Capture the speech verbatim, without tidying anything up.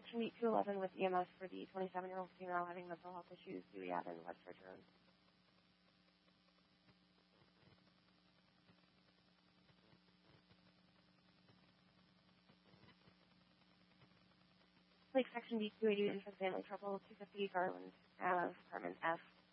Section B two eleven with E M S for the twenty-seven-year-old female having mental health issues. Do we add in Westford Road? Lake Section B two eighty-one for family trouble, two fifty Garland Ave, apartment F.